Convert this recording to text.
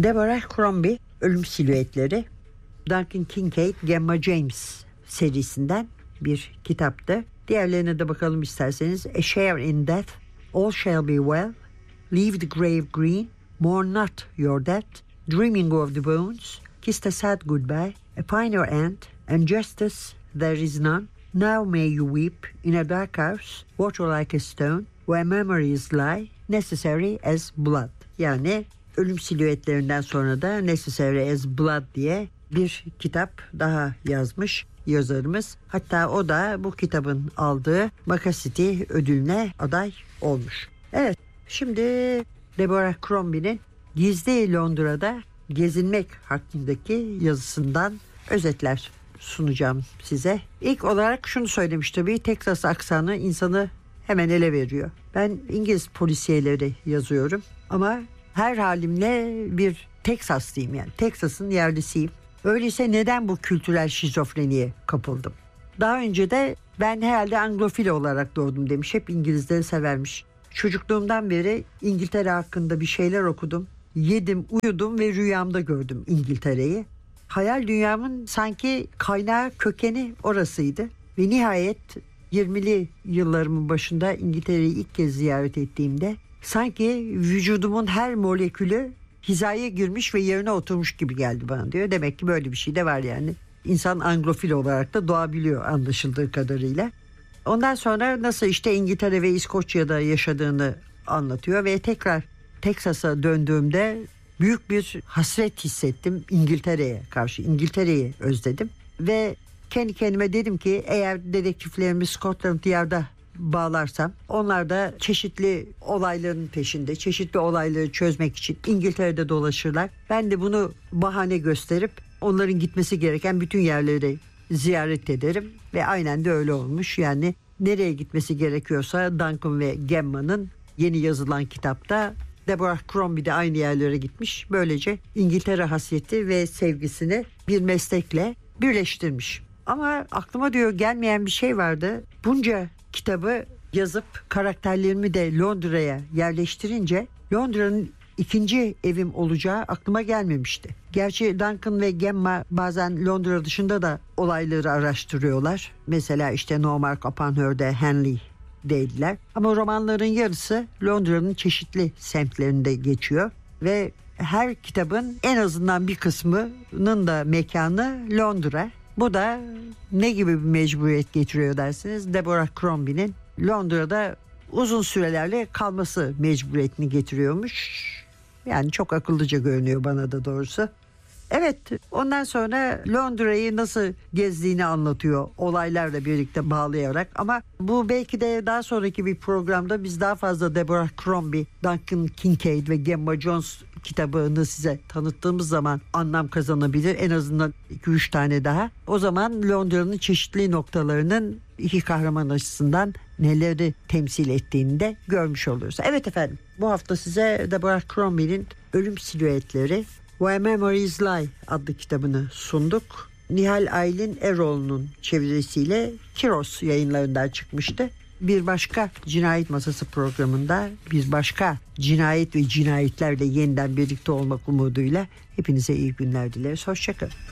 Deborah Crombie, Ölüm Silüetleri, Duncan Kincaid, Gemma James serisinden bir kitaptı. Diğerlerine de bakalım isterseniz. A Share in Death, All Shall Be Well, Leave the Grave Green, Mourn Not Your Death, Dreaming of the Bones, Kiss the Sad Goodbye, A Pioneer Ant, and Justice There Is None, Now May You Weep, In a Dark House, Water Like a Stone, Where Memories Lie, Necessary as Blood. Yani ölüm silüetlerinden sonra da Necessary as Blood diye bir kitap daha yazmış yazarımız. Hatta o da bu kitabın aldığı Makasity ödülüne aday olmuş. Evet, şimdi Deborah Crombie'nin Gizli Londra'da Gezinmek hakkındaki yazısından özetler sunacağım size. İlk olarak şunu söylemiş tabii, Texas aksanı insanı hemen ele veriyor. Ben İngiliz polisiyeleri yazıyorum ama her halimle bir Teksaslıyım, yani Texas'ın yerlisiyim. Öyleyse neden bu kültürel şizofreniye kapıldım? Daha önce de ben herhalde Anglofil olarak doğdum demiş. Hep İngilizleri severmiş. Çocukluğumdan beri İngiltere hakkında bir şeyler okudum. Yedim, uyudum ve rüyamda gördüm İngiltere'yi. Hayal dünyamın sanki kaynağı, kökeni orasıydı. Ve nihayet 20'li yıllarımın başında İngiltere'yi ilk kez ziyaret ettiğimde sanki vücudumun her molekülü hizaya girmiş ve yerine oturmuş gibi geldi bana diyor. Demek ki böyle bir şey de var yani. İnsan Anglofil olarak da doğabiliyor anlaşıldığı kadarıyla. Ondan sonra nasıl işte İngiltere ve İskoçya'da yaşadığını anlatıyor ve tekrar Teksas'a döndüğümde büyük bir hasret hissettim İngiltere'ye karşı. İngiltere'yi özledim ve kendi kendime dedim ki eğer dedektiflerimi Scotland Yard'a bağlarsam onlar da çeşitli olayların peşinde, çeşitli olayları çözmek için İngiltere'de dolaşırlar. Ben de bunu bahane gösterip onların gitmesi gereken bütün yerleri ziyaret ederim ve aynen de öyle olmuş. Yani nereye gitmesi gerekiyorsa Duncan ve Gemma'nın yeni yazılan kitapta Deborah Crombie de aynı yerlere gitmiş. Böylece İngiltere hasreti ve sevgisini bir meslekle birleştirmiş. Ama aklıma diyor gelmeyen bir şey vardı. Bunca kitabı yazıp karakterlerimi de Londra'ya yerleştirince Londra'nın ikinci evim olacağı aklıma gelmemişti. Gerçi Duncan ve Gemma bazen Londra dışında da olayları araştırıyorlar. Mesela işte No Mark Upon Her'de Henley'deydiler. Ama romanların yarısı Londra'nın çeşitli semtlerinde geçiyor ve her kitabın en azından bir kısmının da mekanı Londra. Bu da ne gibi bir mecburiyet getiriyor dersiniz? Deborah Crombie'nin Londra'da uzun sürelerle kalması mecburiyetini getiriyormuş. Yani çok akıllıca görünüyor bana da doğrusu. Evet, ondan sonra Londra'yı nasıl gezdiğini anlatıyor olaylarla birlikte bağlayarak. Ama bu belki de daha sonraki bir programda biz daha fazla Deborah Crombie, Duncan Kincaid ve Gemma Jones kitabını size tanıttığımız zaman anlam kazanabilir. En azından 2-3 tane daha. O zaman Londra'nın çeşitli noktalarının iki kahraman açısından neleri temsil ettiğini de görmüş oluruz. Evet efendim, bu hafta size Deborah Crombie'nin Ölüm Silüetleri, Where Memories Lie adlı kitabını sunduk. Nihal Aylin Eroğlu'nun çevirisiyle Kiros yayınlarından çıkmıştı. Bir başka Cinayet Masası programında bir başka cinayet ve cinayetlerle yeniden birlikte olmak umuduyla hepinize iyi günler dileriz. Hoşçakalın.